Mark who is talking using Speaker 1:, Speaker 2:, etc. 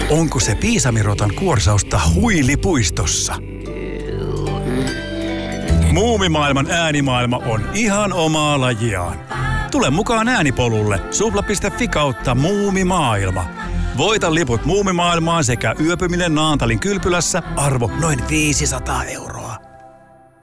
Speaker 1: Onko se Piisamirotan kuorsausta huilipuistossa? Muumimaailman äänimaailma on ihan omaa lajiaan. Tule mukaan äänipolulle supla.fi kautta muumimaailma. Voita liput muumimaailmaan sekä yöpyminen Naantalin kylpylässä arvo noin 500 €.